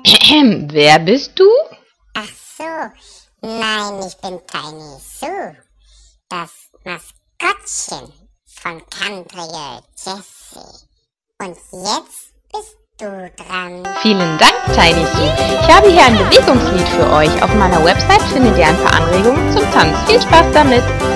Wer bist du? Ach so, nein, ich bin Tiny Sue, das Maskottchen von Country Jessie. Und jetzt bist du dran. Vielen Dank, Tiny Sue. Ich habe hier ein Bewegungslied für euch. Auf meiner Website findet ihr ein paar Anregungen zum Tanz. Viel Spaß damit!